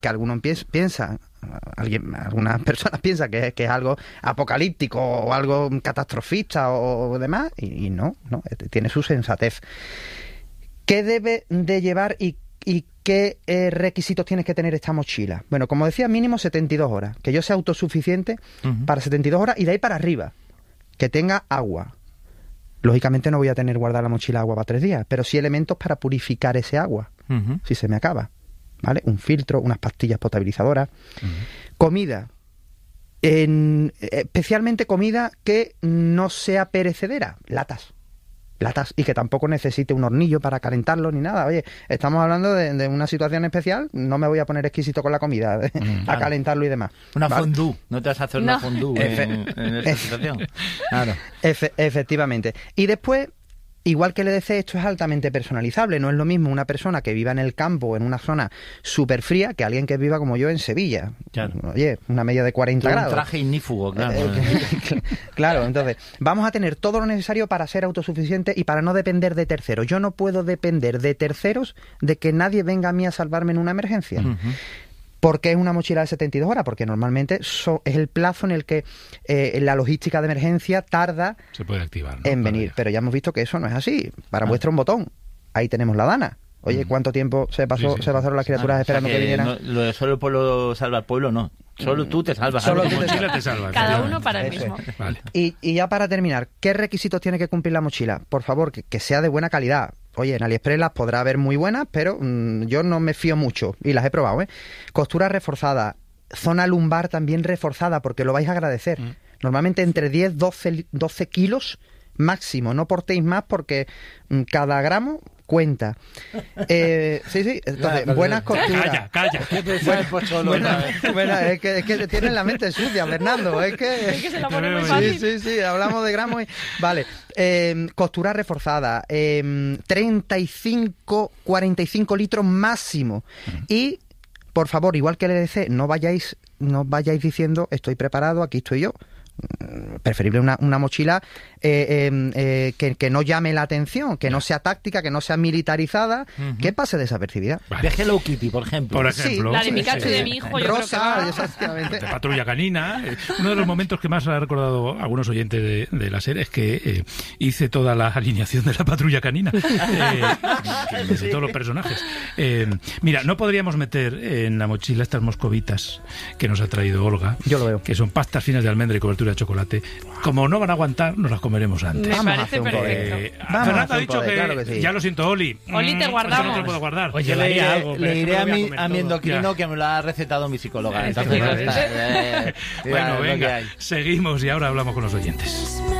que algunas personas piensan que es algo apocalíptico o algo catastrofista o demás, y no, tiene su sensatez. ¿Qué debe de llevar y qué requisitos tienes que tener esta mochila? Bueno, como decía, mínimo 72 horas, que yo sea autosuficiente para 72 horas y de ahí para arriba, que tenga agua. Lógicamente no voy a tener guardada la mochila agua para 3 días, pero sí elementos para purificar ese agua, si se me acaba. ¿Vale? Un filtro, unas pastillas potabilizadoras. Comida. Especialmente comida que no sea perecedera. Latas, y que tampoco necesite un hornillo para calentarlo ni nada. Oye, estamos hablando de una situación especial, no me voy a poner exquisito con la comida a calentarlo y demás. Una fondue, no te vas a hacer una fondue en esta situación. Claro. Efectivamente. Y después, igual que el EDC, esto es altamente personalizable. No es lo mismo una persona que viva en el campo, en una zona súper fría, que alguien que viva como yo en Sevilla. Claro. Oye, una media de 40 grados. Un traje ignífugo, claro. Claro, entonces, vamos a tener todo lo necesario para ser autosuficientes y para no depender de terceros. Yo no puedo depender de terceros de que nadie venga a mí a salvarme en una emergencia. ¿Por qué es una mochila de 72 horas? Porque normalmente es el plazo en el que la logística de emergencia tarda se puede activar, ¿no? en venir. Pero ya hemos visto que eso no es así. Para muestra un botón. Ahí tenemos la Dana. Oye, ¿cuánto tiempo se pasaron las criaturas esperando que vinieran? No, lo de solo el pueblo salva al pueblo, no. Solo tú te salvas. Solo tu mochila te salva. Cada uno para el mismo. Vale. Y ya para terminar, ¿qué requisitos tiene que cumplir la mochila? Por favor, que sea de buena calidad. Oye, en AliExpress las podrá haber muy buenas, pero yo no me fío mucho y las he probado, ¿eh? Costura reforzada, zona lumbar también reforzada, porque lo vais a agradecer. Normalmente entre 10 12 kilos máximo, no portéis más porque cada gramo cuenta. Sí, entonces, buenas costuras. Calla. Es que tienes la mente sucia, Fernando. Es que se la pone muy fácil. Sí, hablamos de gramos. Vale, costura reforzada, 35-45 litros máximo. Y, por favor, igual que el EDC, no vayáis diciendo estoy preparado, aquí estoy yo. Preferible una mochila que no llame la atención, que no sea táctica, que no sea militarizada, que pase desapercibida. De Hello Kitty, por ejemplo. Sí, la de Pikachu de mi hijo, yo rosa, creo que exactamente. De Patrulla Canina. Uno de los momentos que más ha recordado algunos oyentes de la serie es que hice toda la alineación de la Patrulla Canina, de todos los personajes. Mira, no podríamos meter en la mochila estas moscovitas que nos ha traído Olga. Yo lo veo. Que son pastas finas de almendra y cobertura de chocolate. Como no van a aguantar, nos las comeremos antes. Me parece perfecto. Fernando ha dicho claro que sí. ya lo siento, Oli. Oli, te guardamos. No te lo puedo guardar. Oye, le diré a mi endocrino que me lo ha recetado mi psicóloga. Entonces, bueno, venga, seguimos y ahora hablamos con los oyentes.